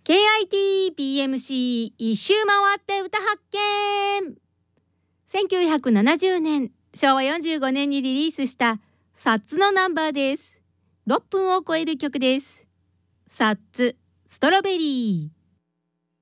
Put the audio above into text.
KITBMC 一周回って歌発見。1970年昭和45年にリリースしたサッツのナンバーです。6分を超える曲です。サッツストロベリー。